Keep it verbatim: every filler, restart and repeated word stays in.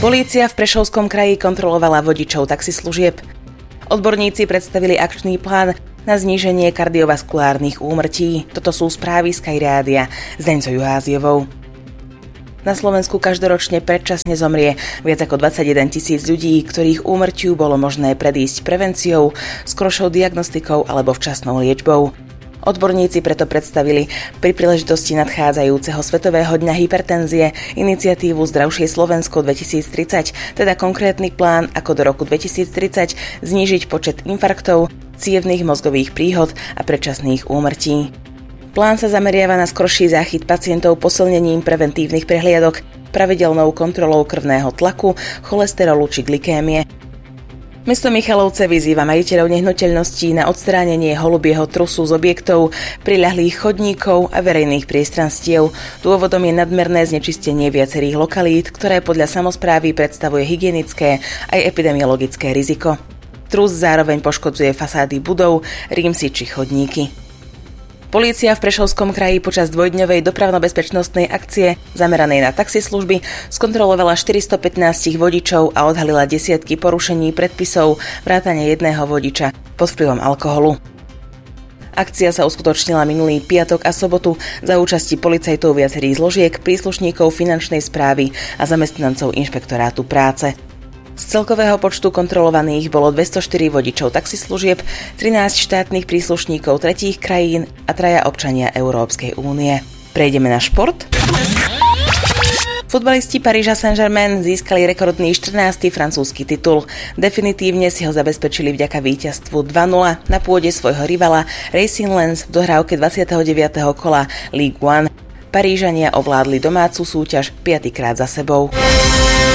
Polícia v Prešovskom kraji kontrolovala vodičov taxislúžieb. Odborníci predstavili akčný plán na zníženie kardiovaskulárnych úmrtí. Toto sú správy Sky Rádia s Deňcou Juháziovou. Na Slovensku každoročne predčasne zomrie viac ako dvadsaťjeden tisíc ľudí, ktorých úmrtiu bolo možné predísť prevenciou, skoršou diagnostikou alebo včasnou liečbou. Odborníci preto predstavili pri príležitosti nadchádzajúceho Svetového dňa hypertenzie iniciatívu Zdravšie Slovensko dvetisíctridsať, teda konkrétny plán, ako do roku dvetisíctridsať znížiť počet infarktov, cievnych mozgových príhod a predčasných úmrtí. Plán sa zameriava na skorší záchyt pacientov posilnením preventívnych prehliadok, pravidelnou kontrolou krvného tlaku, cholesterolu či glykémie. Mesto Michalovce vyzýva majiteľov nehnuteľností na odstránenie holubieho trusu z objektov, priľahlých chodníkov a verejných priestranstiev. Dôvodom je nadmerné znečistenie viacerých lokalít, ktoré podľa samosprávy predstavuje hygienické aj epidemiologické riziko. Trus zároveň poškodzuje fasády budov, rímsy či chodníky. Polícia v Prešovskom kraji počas dvojdňovej dopravno-bezpečnostnej akcie zameranej na taxislužby skontrolovala štyristopätnásť vodičov a odhalila desiatky porušení predpisov vrátane jedného vodiča pod vplyvom alkoholu. Akcia sa uskutočnila minulý piatok a sobotu za účasti policajtov viacerých zložiek, príslušníkov finančnej správy a zamestnancov inšpektorátu práce. Z celkového počtu kontrolovaných bolo dvestoštyri vodičov taxislúžieb, trinásť štátnych príslušníkov tretích krajín a traja občania Európskej únie. Prejdeme na šport. Futbalisti Paríža Saint-Germain získali rekordný štrnásty francúzsky titul. Definitívne si ho zabezpečili vďaka víťazstvu dva nula na pôde svojho rivala Racing Lens v dohrávke dvadsiateho deviateho kola Ligue jeden. Parížania ovládli domácu súťaž piatykrát za sebou.